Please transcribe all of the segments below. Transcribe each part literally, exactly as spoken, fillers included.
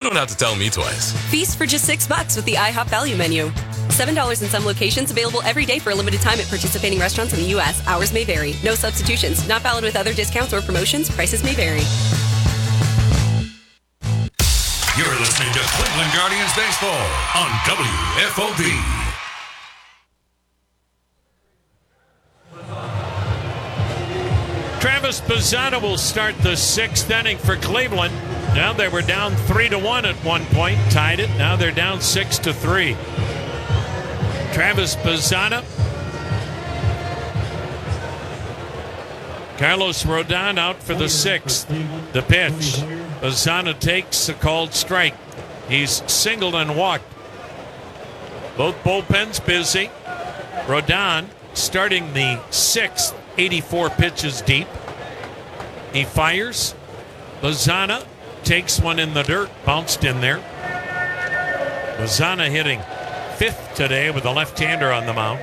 don't have to tell me twice. Feast for just six bucks with the IHOP Value Menu. seven dollars in some locations, available every day for a limited time at participating restaurants in the U S. Hours may vary. No substitutions. Not valid with other discounts or promotions. Prices may vary. You're listening to Cleveland Guardians Baseball on W F O B. Travis Bazzana will start the sixth inning for Cleveland. Now they were down three to one at one point, tied it. Now they're down six to three. Travis Bazzana. Carlos Rodon out for the sixth. The pitch. Bazzana takes a called strike. He's singled and walked. Both bullpens busy. Rodon starting the sixth, eighty-four pitches deep. He fires. Bazzana takes one in the dirt, bounced in there. Bazzana hitting fifth today with a left-hander on the mound.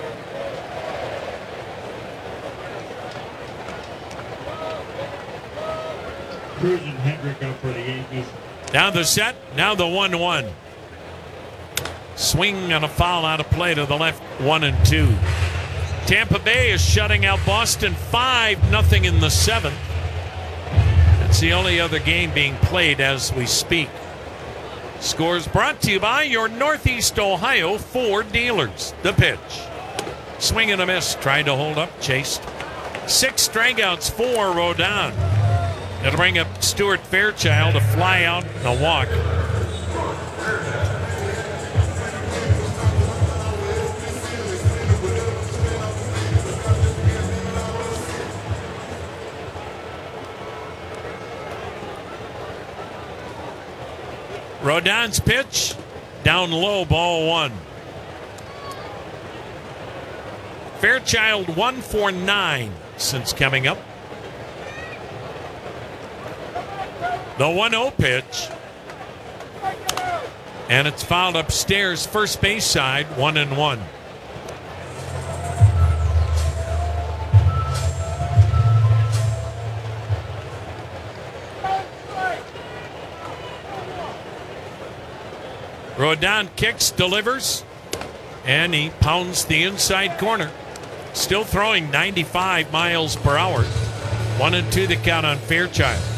Cruz and Hendrick up for the Yankees. Now the set, now the one one. Swing and a foul out of play to the left, one and two. Tampa Bay is shutting out Boston five nothing in the seventh. It's the only other game being played as we speak. Scores brought to you by your Northeast Ohio Ford dealers. The pitch. Swing and a miss. Tried to hold up. Chased. Six strikeouts for Rodon. It'll bring up Stuart Fairchild, a fly out and a walk. Rodon's pitch, down low, ball one. Fairchild one for nine since coming up. The one oh pitch. And it's fouled upstairs, first base side, one and one. Rodon kicks, delivers, and he pounds the inside corner. Still throwing ninety-five miles per hour. One and two the count on Fairchild.